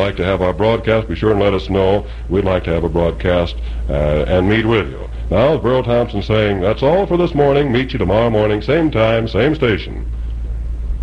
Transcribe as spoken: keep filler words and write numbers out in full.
like to have our broadcast, be sure and let us know. We'd like to have a broadcast uh, and meet with you. Now, Burl Thompson saying, that's all for this morning. Meet you tomorrow morning, same time, same station.